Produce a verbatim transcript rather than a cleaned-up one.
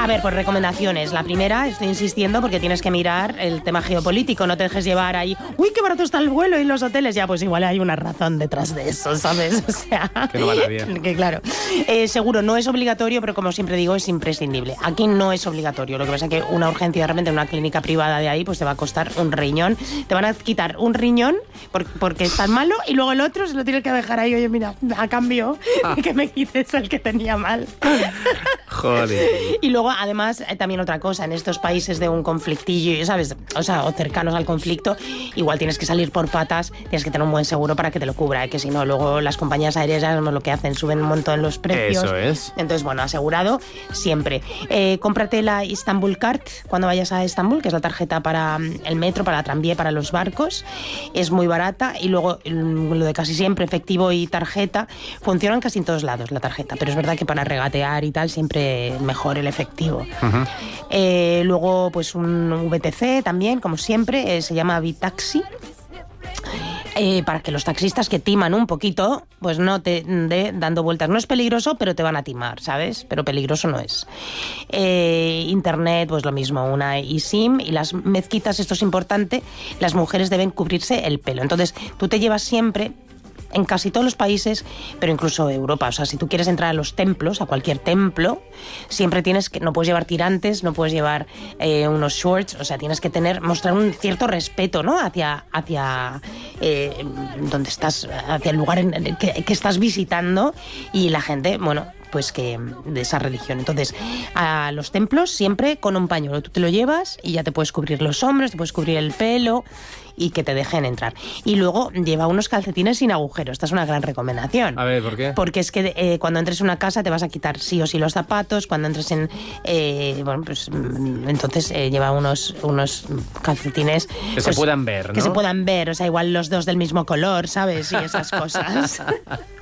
A ver, pues recomendaciones. La primera, estoy insistiendo porque tienes que mirar el tema geopolítico, no te dejes llevar ahí, uy, qué barato está el vuelo y los hoteles, ya pues igual hay una razón detrás de eso, ¿sabes? O sea, que no vale bien. Que claro, eh, seguro no es obligatorio, pero como siempre digo, es imprescindible. Aquí no es obligatorio, lo que pasa es que una urgencia de repente en una clínica privada de ahí, pues te va a costar un riñón, te van a quitar un riñón por, porque es tan malo y luego el otro se lo tienes que dejar ahí, oye, mira, a cambio ah. que me quites el que tenía mal. Joder. Y luego, además, también otra cosa, en estos países de un conflictillo, ¿sabes? O sea, o cercanos al conflicto, igual tienes que salir por patas, tienes que tener un buen seguro para que te lo cubra, ¿eh? Que si no, luego las compañías aéreas ya lo que hacen, suben un montón los precios. Eso es. Entonces, bueno, asegurado siempre. Eh, cómprate la Istanbul Card cuando vayas a Estambul, que es la tarjeta para el metro, para la tranvía, para los barcos. Es muy barata y luego lo de casi siempre, efectivo y tarjeta, funcionan casi en todos lados la tarjeta, pero es verdad que para regatear y tal siempre mejor el efectivo. Uh-huh. Eh, luego, pues un V T C también, como siempre, eh, se llama Bitaxi. Eh, para que los taxistas que timan un poquito, pues no te de dando vueltas. No es peligroso, pero te van a timar, ¿sabes? Pero peligroso no es. Eh, internet, pues lo mismo, una eSIM. Y las mezquitas, esto es importante, las mujeres deben cubrirse el pelo. Entonces, tú te llevas siempre, en casi todos los países, pero incluso Europa, o sea, si tú quieres entrar a los templos, a cualquier templo, siempre tienes que, no puedes llevar tirantes, no puedes llevar eh, unos shorts, o sea, tienes que tener, mostrar un cierto respeto, ¿no? Hacia, hacia eh, donde estás, hacia el lugar en el que, que estás visitando, y la gente, bueno, pues que de esa religión. Entonces, a los templos siempre con un pañuelo, tú te lo llevas y ya te puedes cubrir los hombros, te puedes cubrir el pelo y que te dejen entrar. Y luego lleva unos calcetines sin agujero. Esta es una gran recomendación. A ver, ¿por qué? Porque es que eh, cuando entres en una casa te vas a quitar sí o sí los zapatos. Cuando entres en... Eh, bueno, pues entonces eh, lleva unos, unos calcetines... Que pues, se puedan ver, ¿no? Que se puedan ver. O sea, igual los dos del mismo color, ¿sabes? Y esas cosas.